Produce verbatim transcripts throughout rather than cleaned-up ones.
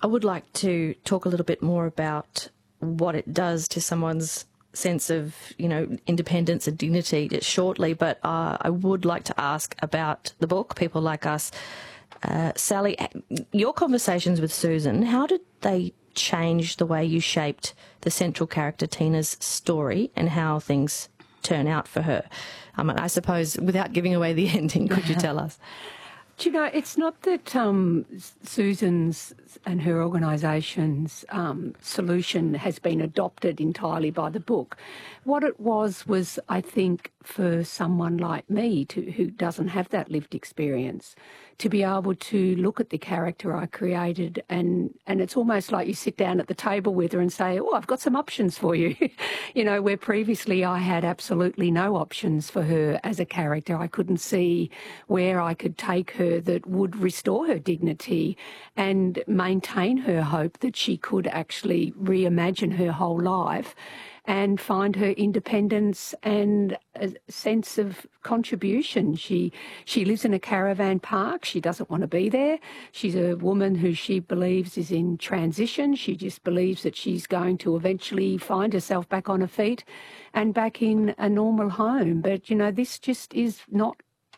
I would like to talk a little bit more about what it does to someone's sense of, you know, independence and dignity shortly, but uh, I would like to ask about the book, People Like Us. Uh, Sally, your conversations with Susan, how did they change the way you shaped the central character Tina's story and how things turn out for her? Um, I suppose, without giving away the ending, could you tell us? Do you know, it's not that um, Susan's and her organisation's um, solution has been adopted entirely by the book. What it was was, I think, for someone like me to, who doesn't have that lived experience, to be able to look at the character I created and, and it's almost like you sit down at the table with her and say, oh, I've got some options for you. You know, where previously I had absolutely no options for her as a character. I couldn't see where I could take her that would restore her dignity and maintain her hope that she could actually reimagine her whole life and find her independence and a sense of contribution. She she lives in a caravan park. She doesn't want to be there. She's a woman who she believes is in transition. She just believes that she's going to eventually find herself back on her feet and back in a normal home. But, you know, this just is not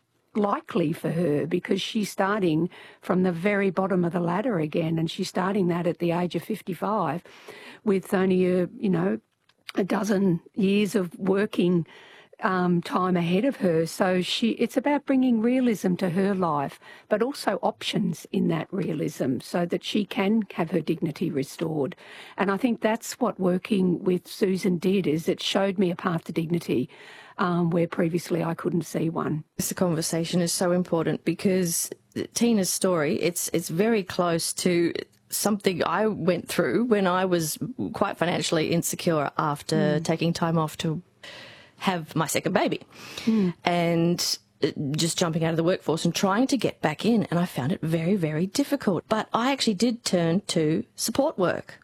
likely for her because she's starting from the very bottom of the ladder again, and she's starting that at the age of fifty-five with only a, you know, a dozen years of working um, time ahead of her. So she, it's about bringing realism to her life, but also options in that realism so that she can have her dignity restored. And I think that's what working with Susan did, is it showed me a path to dignity um, where previously I couldn't see one. This conversation is so important because Tina's story, it's it's very close to something I went through when I was quite financially insecure after mm. taking time off to have my second baby mm. and just jumping out of the workforce and trying to get back in. And I found it very, very difficult. But I actually did turn to support work.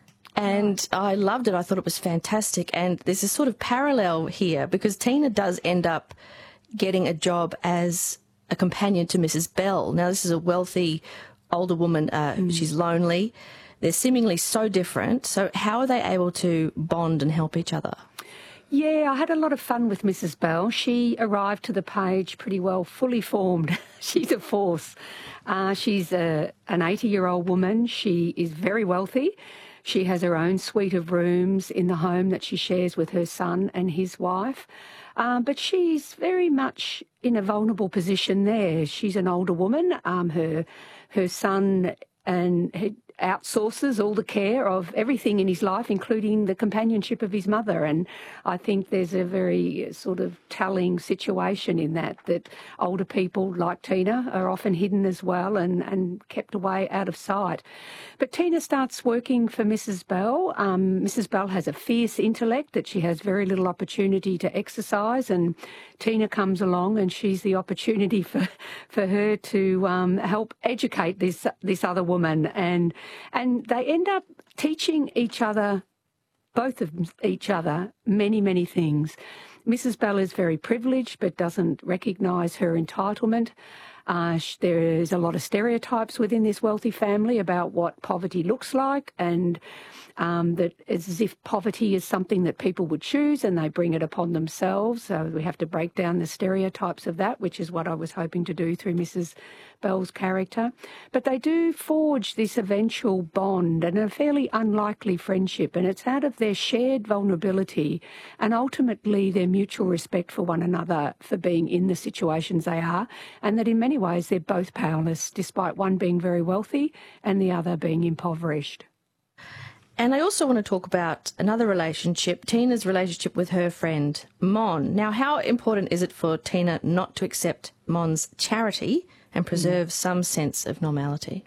And I loved it. I thought it was fantastic. And there's a sort of parallel here because Tina does end up getting a job as a companion to Missus Bell. Now, this is a wealthy older woman. Uh, mm. She's lonely. They're seemingly so different. So how are they able to bond and help each other? Yeah, I had a lot of fun with Missus Bell. She arrived to the page pretty well fully formed. She's a force. Uh, she's a, an eighty-year-old woman. She is very wealthy. She has her own suite of rooms in the home that she shares with her son and his wife. Um, but she's very much in a vulnerable position there. She's an older woman. Um, her her son and her outsources all the care of everything in his life, including the companionship of his mother. And I think there's a very sort of telling situation in that, that older people like Tina are often hidden as well and, and kept away out of sight. But Tina starts working for Missus Bell. Um, Missus Bell has a fierce intellect that she has very little opportunity to exercise, and Tina comes along and she's the opportunity for, for her to um, help educate this this other woman. And And they end up teaching each other, both of each other, many, many things. Missus Bell is very privileged but doesn't recognise her entitlement. Uh, there is a lot of stereotypes within this wealthy family about what poverty looks like, and um, that it's as if poverty is something that people would choose and they bring it upon themselves. So we have to break down the stereotypes of that, which is what I was hoping to do through Missus Bell's character. But they do forge this eventual bond and a fairly unlikely friendship, and it's out of their shared vulnerability and ultimately their mutual respect for one another for being in the situations they are, and that in many ways they're both powerless, despite one being very wealthy and the other being impoverished. And I also want to talk about another relationship, Tina's relationship with her friend, Mon. Now, how important is it for Tina not to accept Mon's charity and preserve mm. some sense of normality?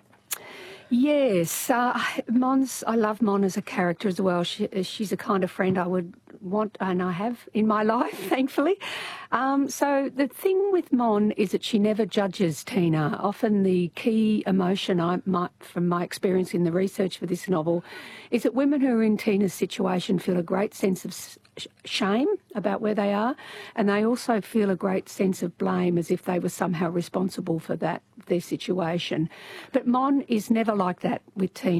Yes, uh, Mon's, I love Mon as a character as well. She, she's a kind of friend I would want, and I have in my life, thankfully. Um, so the thing with Mon is that she never judges Tina. Often the key emotion, I might, from my experience in the research for this novel, is that women who are in Tina's situation feel a great sense of shame about where they are, and they also feel a great sense of blame as if they were somehow responsible for that, their situation. But Mon is never like that with Tina.